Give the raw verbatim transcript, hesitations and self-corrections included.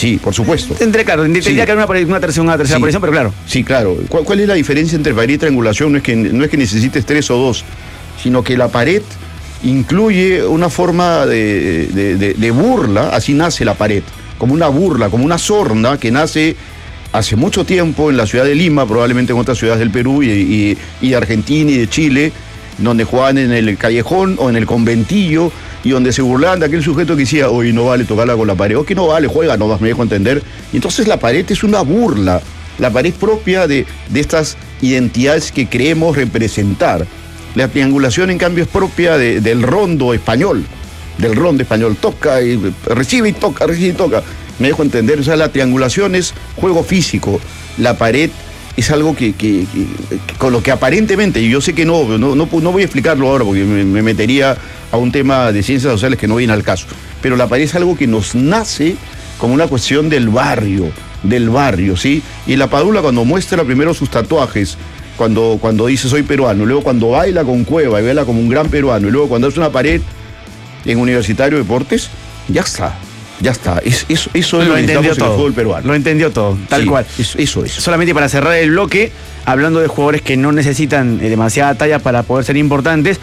Sí, por supuesto. Tendría, claro, tendría Sí. que haber una, una tercera, una tercera Sí. posición, pero claro. Sí, claro. ¿Cuál, cuál es la diferencia entre pared y triangulación? No es que, no es que necesites tres o dos, sino que la pared incluye una forma de, de- de- de burla, así nace la pared, como una burla, como una sorna que nace hace mucho tiempo en la ciudad de Lima, probablemente en otras ciudades del Perú y, y- y de Argentina y de Chile, donde jugaban en el callejón o en el conventillo y donde se burlaban de aquel sujeto que decía, oye, no vale tocarla con la pared, o que no vale, juega, no me dejo entender. Y entonces la pared es una burla, la pared propia de, de estas identidades que creemos representar. La triangulación, en cambio, es propia de- del rondo español, del rondo español, toca y recibe y toca, recibe y toca. Me dejo entender, o sea, la triangulación es juego físico, la pared es algo que, que- que- que con lo que aparentemente, y yo sé que no, no, no, no voy a explicarlo ahora porque me, me metería a un tema de ciencias sociales que no viene al caso, pero la pared es algo que nos nace como una cuestión del barrio, del barrio, ¿sí? Y la Padula, cuando muestra primero sus tatuajes, cuando, cuando dice soy peruano, y luego cuando baila con Cueva y baila como un gran peruano, y luego cuando hace una pared en Universitario de Deportes, ya está, ya está. Es, eso, eso es lo Lo que entendió necesitamos en el todo. fútbol peruano. Lo entendió todo, tal Sí, cual. Eso, eso es. Solamente para cerrar el bloque, hablando de jugadores que no necesitan eh, demasiada talla para poder ser importantes,